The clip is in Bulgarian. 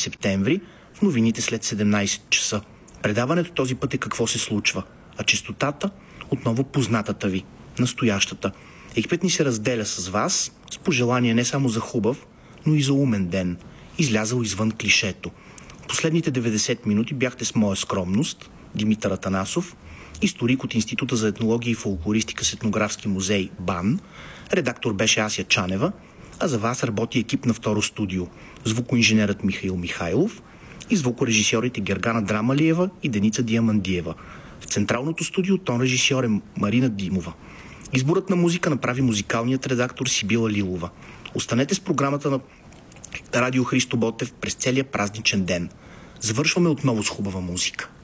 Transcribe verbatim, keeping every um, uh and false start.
септември в новините след седемнайсет часа. Предаването този път е какво се случва, а честотата отново познатата ви, настоящата. Екипът ни се разделя с вас с пожелание не само за хубав, но и за умен ден, излязъл извън клишето. Последните деветдесет минути бяхте с моя скромност, Димитър Атанасов, историк от Института за етнология и фолклористика с етнографски музей БАН, редактор беше Ася Чанева, а за вас работи екип на Второ студио, звукоинженерът Михаил Михайлов и звукорежисьорите Гергана Драмалиева и Деница Диамандиева. В централното студио тон режисьор е Марина Димова. Изборът на музика направи музикалният редактор Сибила Лилова. Останете с програмата на Радио Христо Ботев през целия празничен ден. Завършваме отново с хубава музика.